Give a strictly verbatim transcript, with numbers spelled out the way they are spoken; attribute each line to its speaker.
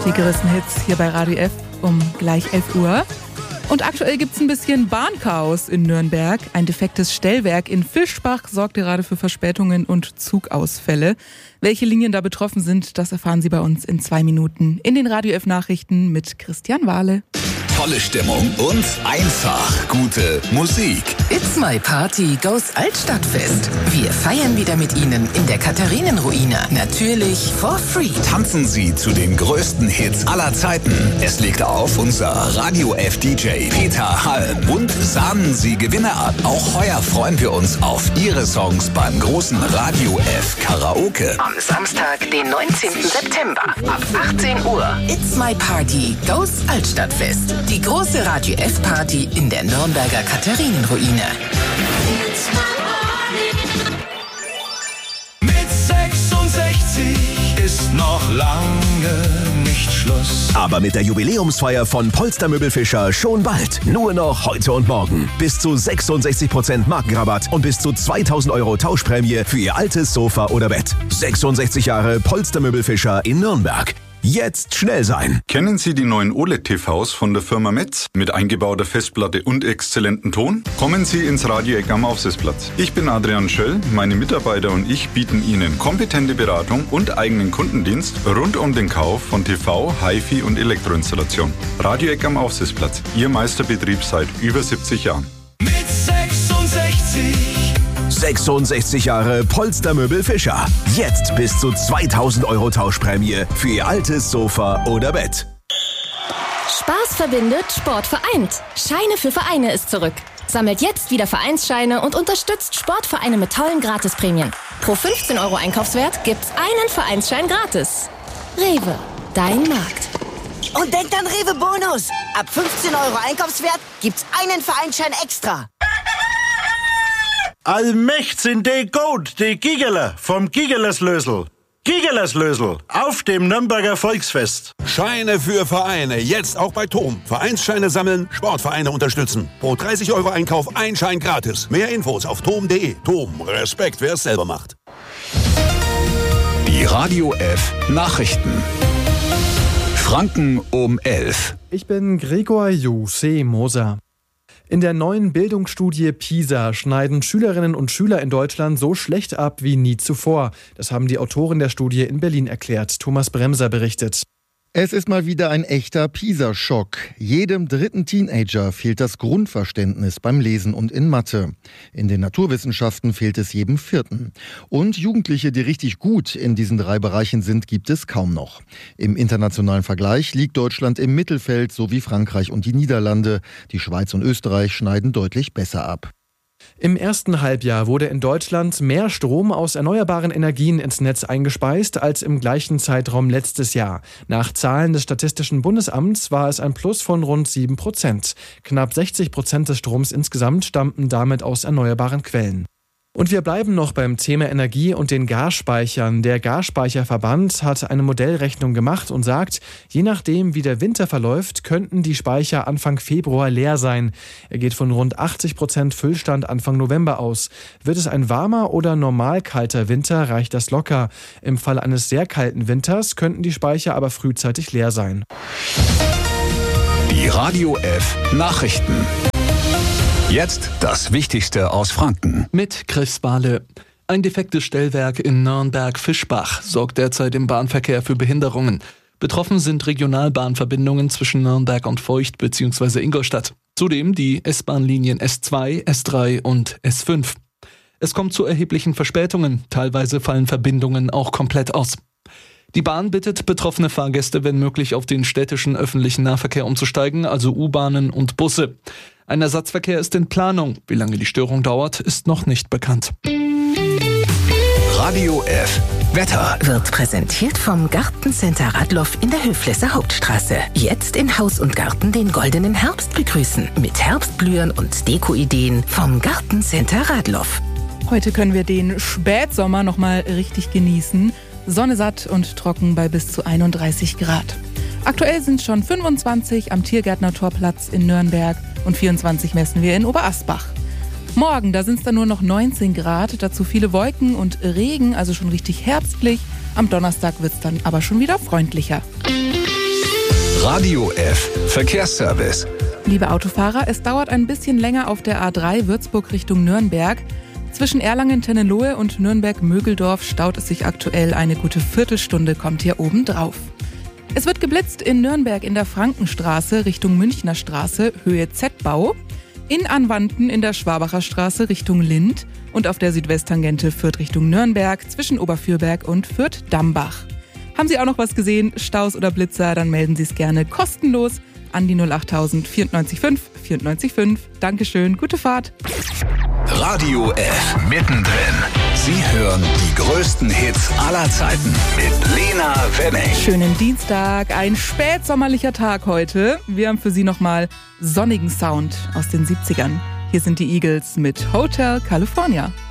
Speaker 1: Die größten Hits hier bei Radio F um gleich elf Uhr. Und aktuell gibt es ein bisschen Bahnchaos in Nürnberg. Ein defektes Stellwerk in Fischbach sorgt gerade für Verspätungen und Zugausfälle. Welche Linien da betroffen sind, das erfahren Sie bei uns in zwei Minuten in den Radio F Nachrichten mit Christian Wahle.
Speaker 2: Tolle Stimmung und einfach gute Musik.
Speaker 3: It's My Party goes Altstadtfest. Wir feiern wieder mit Ihnen in der Katharinenruine. Natürlich for free.
Speaker 2: Tanzen Sie zu den größten Hits aller Zeiten. Es liegt auf unser Radio F D J Peter Halm. Und sahnen Sie Gewinne ab. Auch heuer freuen wir uns auf Ihre Songs beim großen Radio F Karaoke.
Speaker 3: Am Samstag, den neunzehnten September ab achtzehn Uhr. It's My Party goes Altstadtfest. Die große Radio F Party in der Nürnberger Katharinenruine.
Speaker 4: Mit sechsundsechzig ist noch lange nicht Schluss.
Speaker 5: Aber mit der Jubiläumsfeier von Polster Möbelfischer schon bald. Nur noch heute und morgen. Bis zu sechsundsechzig Prozent Markenrabatt und bis zu zweitausend Euro Tauschprämie für Ihr altes Sofa oder Bett. sechsundsechzig Jahre Polster Möbelfischer in Nürnberg. Jetzt schnell sein.
Speaker 6: Kennen Sie die neuen O L E D-T Vs von der Firma Metz mit eingebauter Festplatte und exzellentem Ton? Kommen Sie ins Radio-Eck am Aufsitzplatz. Ich bin Adrian Schöll, meine Mitarbeiter und ich bieten Ihnen kompetente Beratung und eigenen Kundendienst rund um den Kauf von T V, Hi-Fi und Elektroinstallation. Radio-Eck am Aufsitzplatz, Ihr Meisterbetrieb seit über siebzig Jahren.
Speaker 4: Mit sechsundsechzig
Speaker 5: sechsundsechzig Jahre Polster Möbelfischer. Jetzt bis zu zweitausend Euro Tauschprämie für Ihr altes Sofa oder Bett.
Speaker 7: Spaß verbindet, Sport vereint. Scheine für Vereine ist zurück. Sammelt jetzt wieder Vereinsscheine und unterstützt Sportvereine mit tollen Gratisprämien. Pro fünfzehn Euro Einkaufswert gibt's einen Vereinsschein gratis. Rewe, dein Markt.
Speaker 8: Und denkt an Rewe Bonus. Ab fünfzehn Euro Einkaufswert gibt's einen Vereinsschein extra.
Speaker 9: Allmächt sind die gut, die Gigerler vom Gigerlerslösel. Gigerlerslösel auf dem Nürnberger Volksfest.
Speaker 10: Scheine für Vereine, jetzt auch bei T O M. Vereinsscheine sammeln, Sportvereine unterstützen. Pro dreißig Euro Einkauf ein Schein gratis. Mehr Infos auf tom punkt de. T O M, Respekt, wer es selber macht.
Speaker 2: Die Radio F Nachrichten. Franken um elf.
Speaker 11: Ich bin Gregor Jose Moser. In der neuen Bildungsstudie PISA schneiden Schülerinnen und Schüler in Deutschland so schlecht ab wie nie zuvor. Das haben die Autoren der Studie in Berlin erklärt. Thomas Bremser berichtet.
Speaker 12: Es ist mal wieder ein echter PISA-Schock. Jedem dritten Teenager fehlt das Grundverständnis beim Lesen und in Mathe. In den Naturwissenschaften fehlt es jedem Vierten. Und Jugendliche, die richtig gut in diesen drei Bereichen sind, gibt es kaum noch. Im internationalen Vergleich liegt Deutschland im Mittelfeld, so wie Frankreich und die Niederlande. Die Schweiz und Österreich schneiden deutlich besser ab.
Speaker 11: Im ersten Halbjahr wurde in Deutschland mehr Strom aus erneuerbaren Energien ins Netz eingespeist als im gleichen Zeitraum letztes Jahr. Nach Zahlen des Statistischen Bundesamts war es ein Plus von rund sieben Prozent. Knapp sechzig Prozent des Stroms insgesamt stammten damit aus erneuerbaren Quellen. Und wir bleiben noch beim Thema Energie und den Gasspeichern. Der Gasspeicherverband hat eine Modellrechnung gemacht und sagt, je nachdem wie der Winter verläuft, könnten die Speicher Anfang Februar leer sein. Er geht von rund achtzig Prozent Füllstand Anfang November aus. Wird es ein warmer oder normal kalter Winter, reicht das locker. Im Fall eines sehr kalten Winters könnten die Speicher aber frühzeitig leer sein.
Speaker 2: Die Radio F Nachrichten. Jetzt das Wichtigste aus Franken.
Speaker 13: Mit Chris Bahle. Ein defektes Stellwerk in Nürnberg-Fischbach sorgt derzeit im Bahnverkehr für Behinderungen. Betroffen sind Regionalbahnverbindungen zwischen Nürnberg und Feucht bzw. Ingolstadt. Zudem die S-Bahn-Linien S zwei, S drei und S fünf. Es kommt zu erheblichen Verspätungen. Teilweise fallen Verbindungen auch komplett aus. Die Bahn bittet betroffene Fahrgäste, wenn möglich, auf den städtischen öffentlichen Nahverkehr umzusteigen, also U-Bahnen und Busse. Ein Ersatzverkehr ist in Planung. Wie lange die Störung dauert, ist noch nicht bekannt.
Speaker 2: Radio F Wetter
Speaker 3: Wird präsentiert vom Gartencenter Radloff in der Höflesser Hauptstraße. Jetzt in Haus und Garten den goldenen Herbst begrüßen. Mit Herbstblühen und Dekoideen vom Gartencenter Radloff.
Speaker 1: Heute können wir den Spätsommer noch mal richtig genießen. Sonne satt und trocken bei bis zu einunddreißig Grad. Aktuell sind schon fünfundzwanzig am Tiergärtner-Torplatz in Nürnberg und vierundzwanzig messen wir in Oberasbach. Morgen, da sind es dann nur noch neunzehn Grad, dazu viele Wolken und Regen, also schon richtig herbstlich. Am Donnerstag wird es dann aber schon wieder freundlicher.
Speaker 2: Radio F Verkehrsservice.
Speaker 1: Liebe Autofahrer, es dauert ein bisschen länger auf der A drei Würzburg Richtung Nürnberg. Zwischen Erlangen-Tennenlohe und Nürnberg-Mögeldorf staut es sich aktuell eine gute Viertelstunde, kommt hier oben drauf. Es wird geblitzt in Nürnberg in der Frankenstraße Richtung Münchner Straße, Höhe Z-Bau, in Anwanten in der Schwabacher Straße Richtung Lind und auf der Südwesttangente Fürth Richtung Nürnberg zwischen Oberfürberg und Fürth-Dambach. Haben Sie auch noch was gesehen, Staus oder Blitzer, dann melden Sie es gerne kostenlos an die null acht tausend vierundneunzig fünf vierundneunzig fünf. Dankeschön, gute Fahrt.
Speaker 2: Radio F mittendrin. Sie hören die größten Hits aller Zeiten mit Lena Wenning.
Speaker 1: Schönen Dienstag, ein spätsommerlicher Tag heute. Wir haben für Sie nochmal sonnigen Sound aus den siebzigern. Hier sind die Eagles mit Hotel California.